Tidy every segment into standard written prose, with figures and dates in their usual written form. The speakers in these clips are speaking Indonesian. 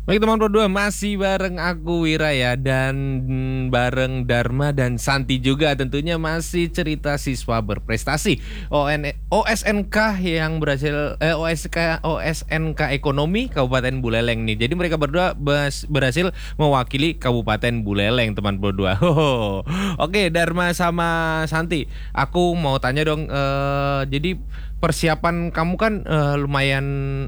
Baik teman berdua, masih bareng aku Wira ya, dan bareng Dharma dan Santi juga tentunya masih cerita siswa berprestasi OSNK yang berhasil OSNK Ekonomi Kabupaten Buleleng nih. Jadi mereka berdua berhasil mewakili Kabupaten Buleleng teman berdua. Oke, Dharma sama Santi, aku mau tanya dong, jadi persiapan kamu kan lumayan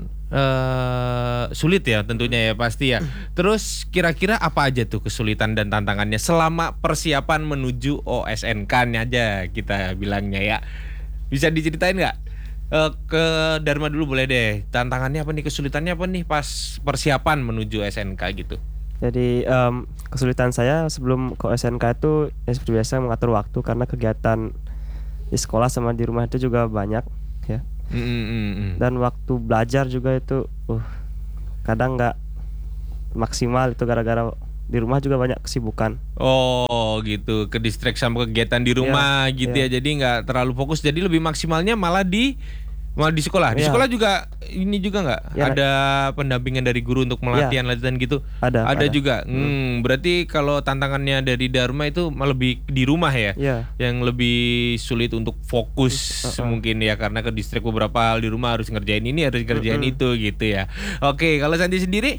sulit ya tentunya ya pasti ya. Terus kira-kira apa aja tuh kesulitan dan tantangannya selama persiapan menuju OSNK-nya aja kita bilangnya ya. Bisa diceritain nggak? Ke Dharma dulu boleh deh. Tantangannya apa nih, kesulitannya apa nih pas persiapan menuju SNK gitu? Jadi kesulitan saya sebelum ke SNK itu ya seperti biasa mengatur waktu karena kegiatan di sekolah sama di rumah itu juga banyak ya. Dan waktu belajar juga itu kadang nggak maksimal, itu gara-gara di rumah juga banyak kesibukan. Oh gitu, ke distract sama kegiatan di rumah gitu ya. Jadi nggak terlalu fokus. Jadi lebih maksimalnya malah di sekolah. Di sekolah juga ini juga nggak ada pendampingan dari guru untuk latihan gitu. Ada juga. Berarti kalau tantangannya dari Dharma itu lebih di rumah ya, yang lebih sulit untuk fokus mungkin ya, karena ke distract beberapa hal di rumah, harus ngerjain ini, harus ngerjain itu gitu ya. Oke, kalau Santi sendiri?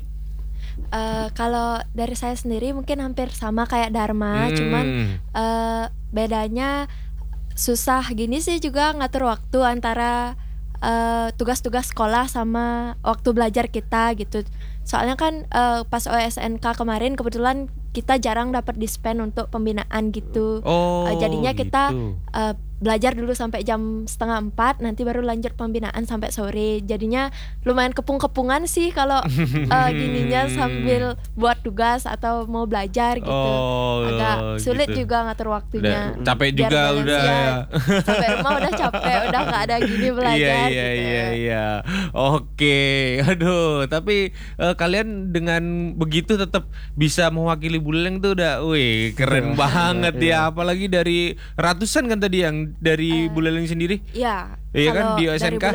Kalau dari saya sendiri mungkin hampir sama kayak Dharma, cuman bedanya susah gini sih juga ngatur waktu antara tugas-tugas sekolah sama waktu belajar kita gitu. Soalnya kan pas OSNK kemarin kebetulan kita jarang dapat dispen untuk pembinaan gitu. Jadinya kita belajar dulu sampai jam 3:30, nanti baru lanjut pembinaan sampai sore. Jadinya lumayan kepung-kepungan sih kalau gininya sambil buat tugas atau mau belajar gitu. Agak sulit juga ngatur waktunya. Capek juga udah ya. Sampai rumah udah capek, udah gak ada gini belajar Iya. Oke, aduh, tapi kalian dengan begitu tetap bisa mewakili Buleleng tuh udah, keren banget ya. Apalagi dari ratusan kan tadi yang dari Buleleng sendiri. Iya. Iya kan di OSNK?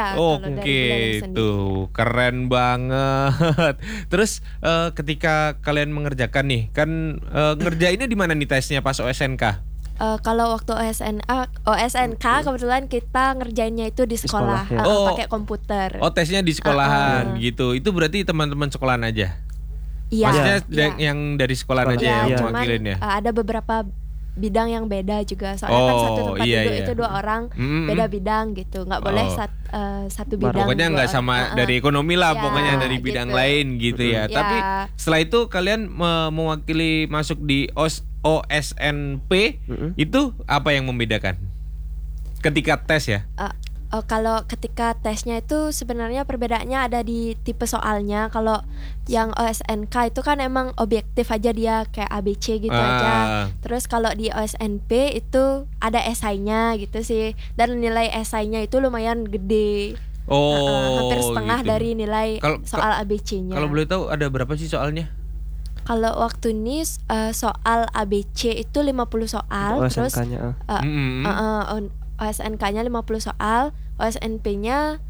Oke, tuh keren banget. Terus ketika kalian mengerjakan nih, kan ngerjainnya di mana nih tesnya pas OSNK? Kalau waktu OSNK kebetulan kita ngerjainnya itu di sekolah, pakai komputer. Tesnya di sekolahan gitu. Itu berarti teman-teman sekolahan aja? Iya. Maksudnya yang dari sekolahan aja yang mewakilin ya? Ada beberapa bidang yang beda juga, soalnya kan satu tempat duduk itu 2 orang, beda bidang gitu, nggak boleh satu bidang. Pokoknya nggak sama dari ekonomi lah, pokoknya dari bidang lain gitu ya. Tapi setelah itu kalian mewakili masuk di OSNP, itu apa yang membedakan ketika tes ya? Kalau ketika tesnya itu sebenarnya perbedaannya ada di tipe soalnya. Kalau yang OSNK itu kan emang objektif aja, dia kayak ABC gitu aja. Terus kalau di OSNP itu ada esainya gitu sih, dan nilai esainya itu lumayan gede. Hampir setengah gitu dari nilai soal ABC-nya. Kalau boleh tahu ada berapa sih soalnya? Kalau waktu ini soal ABC itu 50 soal, terus OSNK-nya 50 soal, OSNP-nya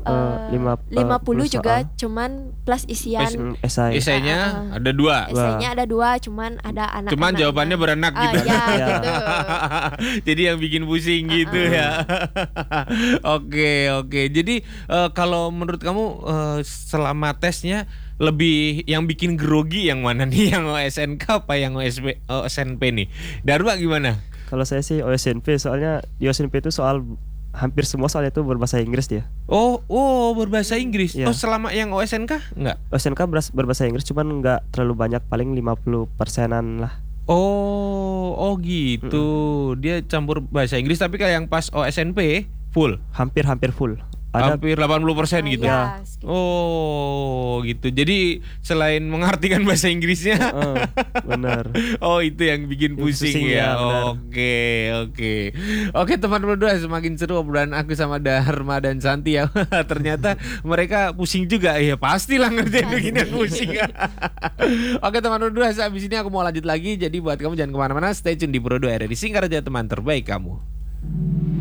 50 juga, cuman plus isian. Esainya ada 2. Esainya ada 2, cuman ada anak. Cuman jawabannya beranak gitu. Gitu. Jadi yang bikin pusing gitu ya. Oke. Jadi kalau menurut kamu selama tesnya lebih yang bikin grogi yang mana nih? Yang OSNK apa yang OSNP nih? Dharma gimana? Kalau saya sih OSNP, soalnya di OSNP itu hampir semua soalnya itu berbahasa Inggris dia. Berbahasa Inggris. Selama yang OSNK enggak? OSNK berbahasa Inggris, cuman enggak terlalu banyak, paling 50%-an lah. Gitu. Dia campur bahasa Inggris, tapi kayak yang pas OSNP full. Hampir full. Hampir 80% gitu. Gitu. Jadi selain mengartikan bahasa Inggrisnya, benar. Itu yang bikin pusing ya. Oke, teman berdua, semakin seru obrolan aku sama Dharma dan Santi ya. Ternyata mereka pusing juga. Ya pastilah ngerjain begini pusing. Oke teman berdua, habis ini aku mau lanjut lagi. Jadi buat kamu jangan kemana-mana, stay tune di Bro 2 RRI Singkaraja, teman terbaik kamu.